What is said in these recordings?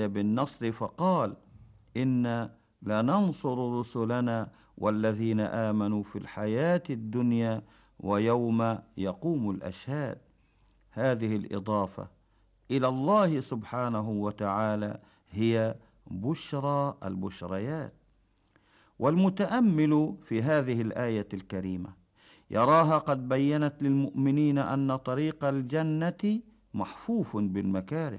وعد بالنصر فقال: إنا لننصر رسلنا والذين آمنوا في الحياة الدنيا ويوم يقوم الأشهاد. هذه الإضافة إلى الله سبحانه وتعالى هي بشرى البشريات. والمتأمل في هذه الآية الكريمة يراها قد بينت للمؤمنين أن طريق الجنة محفوف بالمكاره.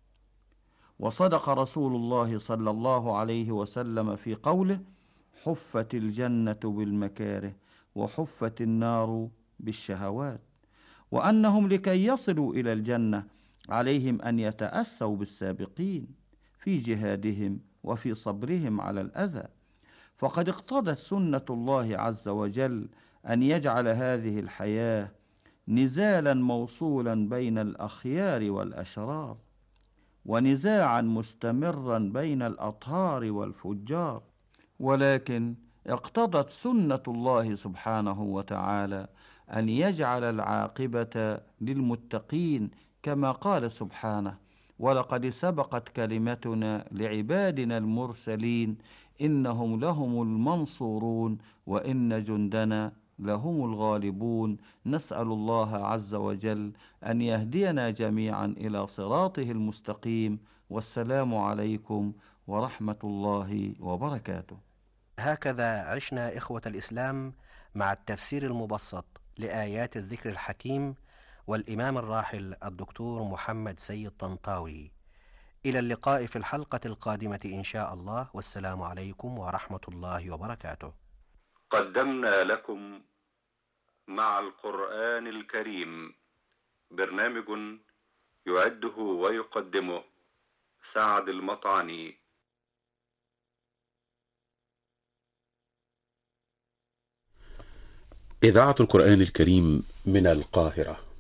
وصدق رسول الله صلى الله عليه وسلم في قوله: حفت الجنة بالمكاره وحفت النار بالشهوات. وأنهم لكي يصلوا إلى الجنة عليهم أن يتأسوا بالسابقين في جهادهم وفي صبرهم على الأذى. فقد اقتضت سنة الله عز وجل أن يجعل هذه الحياة نزالا موصولا بين الأخيار والأشرار، ونزاعا مستمرا بين الأطهار والفجار. ولكن اقتضت سنة الله سبحانه وتعالى أن يجعل العاقبة للمتقين، كما قال سبحانه: ولقد سبقت كلمتنا لعبادنا المرسلين إنهم لهم المنصورون وإن جندنا لهم الغالبون. نسأل الله عز وجل أن يهدينا جميعا إلى صراطه المستقيم. والسلام عليكم ورحمة الله وبركاته. هكذا عشنا إخوة الإسلام مع التفسير المبسط لآيات الذكر الحكيم والإمام الراحل الدكتور محمد سيد طنطاوي. إلى اللقاء في الحلقة القادمة إن شاء الله، والسلام عليكم ورحمة الله وبركاته. قدمنا لكم مع القرآن الكريم برنامج يعده ويقدمه سعد المطعني. إذاعة القرآن الكريم من القاهرة.